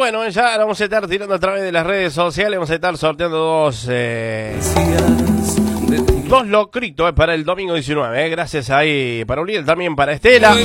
bueno, ya vamos a estar tirando a través de las redes sociales. Vamos a estar sorteando dos locritos para el domingo 19. Gracias ahí para Uriel, también para Estela.